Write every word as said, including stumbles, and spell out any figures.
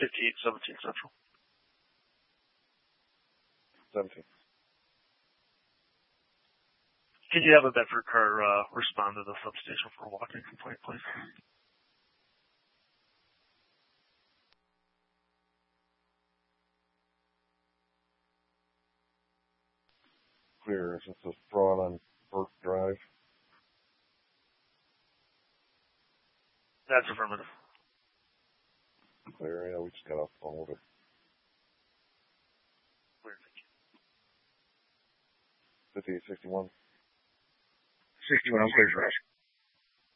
fifty-eight seventeen Central. seventeen. Can you have a Bedford car uh, respond to the substation for a walking complaint, please? Clear. Is this a fraud on Burke Drive? That's affirmative. Clear. Yeah, we just got off the phone with her. Clear, thank you. fifty-eight sixty-one. sixty-one, I'm clear for us.